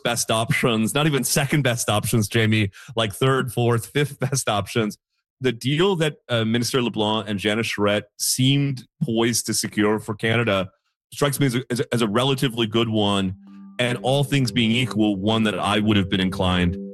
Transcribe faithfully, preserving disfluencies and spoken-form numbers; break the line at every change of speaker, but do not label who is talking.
best options, not even second best options, Jamie, like third, fourth, fifth best options. The deal that uh, Minister LeBlanc and Janice Charette seemed poised to secure for Canada strikes me as a, as a, as a relatively good one, and all things being equal, one that I would have been inclined